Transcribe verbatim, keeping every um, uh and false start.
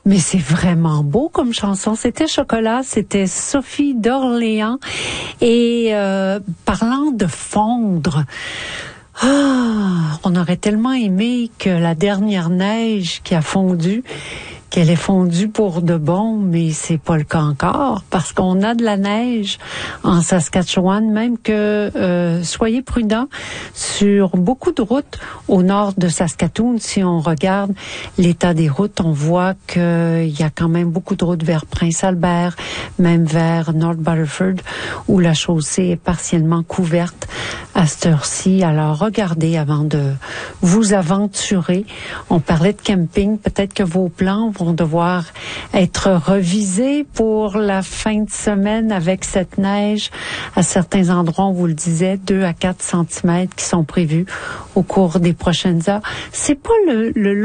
Mais c'est vraiment beau comme chanson. C'était Chocolat, c'était Sophie d'Orléans. Et euh, parlant de fondre, ah, on aurait tellement aimé que la dernière neige qui a fondu, qu'elle est fondue pour de bon, mais c'est pas le cas encore, parce qu'on a de la neige en Saskatchewan, même que euh, soyez prudents sur beaucoup de routes au nord de Saskatoon. Si on regarde l'état des routes, on voit qu'il y a quand même beaucoup de routes vers Prince-Albert, même vers North Battleford, où la chaussée est partiellement couverte à cette heure-ci. Alors regardez avant de vous aventurer. On parlait de camping, peut-être que vos plans vont devoir être revisés pour la fin de semaine avec cette neige. À certains endroits, on vous le disait, deux à quatre centimètres qui sont prévus au cours des prochaines heures. C'est pas le, le